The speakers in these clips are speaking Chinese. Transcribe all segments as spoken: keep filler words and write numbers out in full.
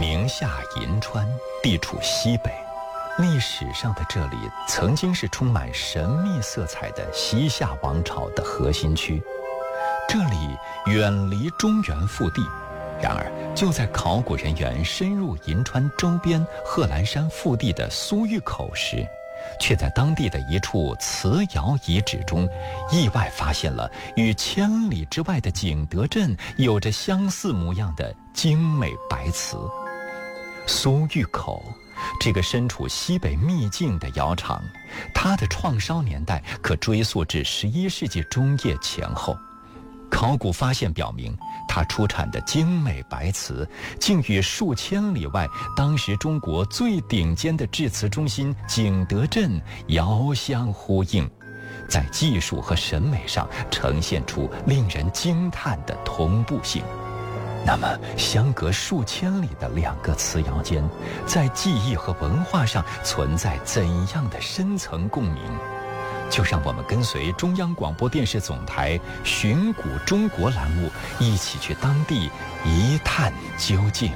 宁夏银川地处西北，历史上的这里曾经是充满神秘色彩的西夏王朝的核心区。这里远离中原腹地，然而就在考古人员深入银川周边贺兰山腹地的苏峪口时，却在当地的一处瓷窑遗址中意外发现了与千里之外的景德镇有着相似模样的精美白瓷。苏峪口这个身处西北秘境的窑厂，它的创烧年代可追溯至十一世纪中叶前后。考古发现表明，它出产的精美白瓷竟与数千里外当时中国最顶尖的制瓷中心景德镇遥相呼应，在技术和审美上呈现出令人惊叹的同步性。那么，相隔数千里的两个瓷窑间，在技艺和文化上存在怎样的深层共鸣？就让我们跟随中央广播电视总台寻古中国栏目，一起去当地一探究竟。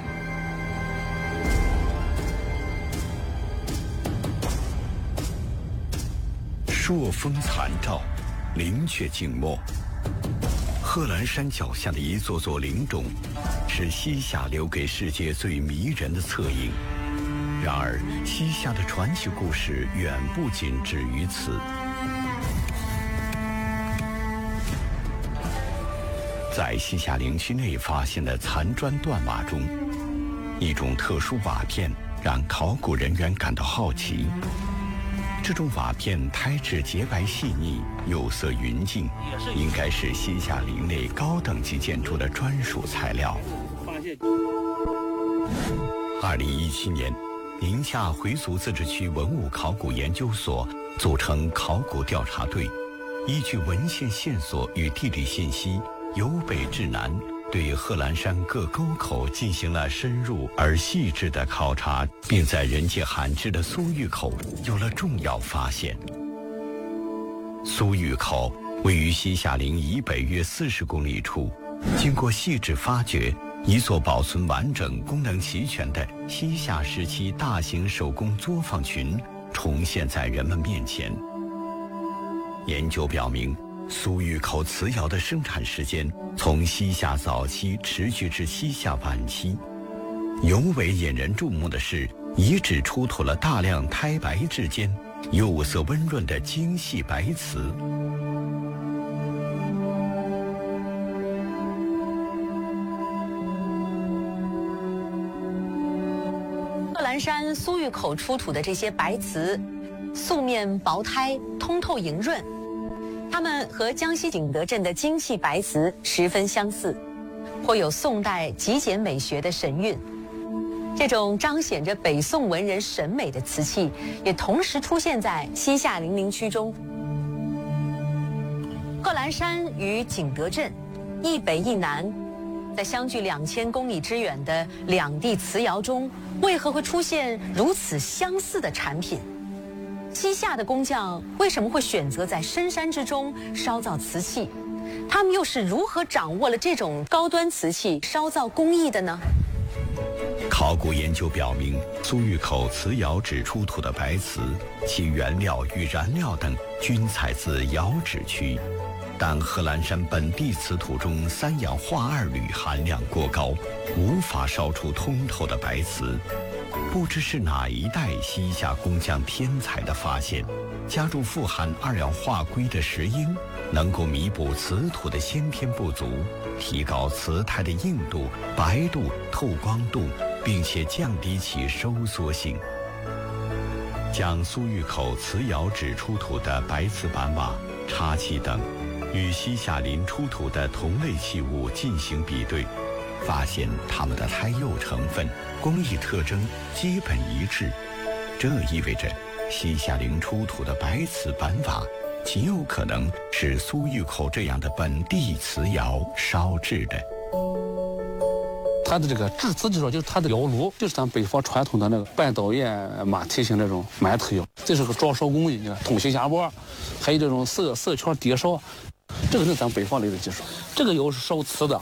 朔风残照，灵阙静默。贺兰山脚下的一座座陵冢，是西夏留给世界最迷人的侧影。然而，西夏的传奇故事远不仅止于此。在西夏陵区内发现的残砖断瓦中，一种特殊瓦片让考古人员感到好奇。这种瓦片胎质洁白细腻，釉色匀净，应该是西夏陵内高等级建筑的专属材料。二零一七年，宁夏回族自治区文物考古研究所组成考古调查队，依据文献线索与地理信息，由北至南，对贺兰山各沟口进行了深入而细致的考察，并在人迹罕至的苏峪口有了重要发现。苏峪口位于西夏陵以北约四十公里处，经过细致发掘，一座保存完整、功能齐全的西夏时期大型手工作坊群重现在人们面前。研究表明，苏峪口瓷窑的生产时间从西夏早期持续至西夏晚期。尤为引人注目的是，遗址出土了大量胎白质间、釉色温润的精细白瓷。 贺兰山苏峪口出土的这些白瓷，素面薄胎，通透莹润。它们和江西景德镇的精细白瓷十分相似，颇有宋代极简美学的神韵。这种彰显着北宋文人审美的瓷器，也同时出现在西夏陵陵区中。贺兰山与景德镇一北一南，在相距两千公里之远的两地瓷窑中，为何会出现如此相似的产品？西夏的工匠为什么会选择在深山之中烧造瓷器？他们又是如何掌握了这种高端瓷器烧造工艺的呢？ 考古研究表明，苏峪口瓷窑址出土的白瓷，其原料与燃料等均采自窑址区，但贺兰山本地瓷土中三氧化二铝含量过高，无法烧出通透的白瓷。不知是哪一代西夏工匠天才的发现，加入富含二氧化硅的石英，能够弥补瓷土的先天不足，提高瓷胎的硬度、白度、透光度，并且降低其收缩性。将苏峪口瓷窑址出土的白瓷板瓦、插器等与西夏陵出土的同类器物进行比对，发现它们的胎釉成分、工艺特征基本一致。这意味着西夏陵出土的白瓷板瓦极有可能是苏峪口这样的本地瓷窑烧制的。 它的这个制瓷技术，就是它的窑炉，就是咱北方传统的那个半导焰马蹄形这种馒头窑，这是个照烧工艺，你看通形匣钵，还有这种色色圈叠烧，这个是咱北方来的技术。这个窑是烧瓷的，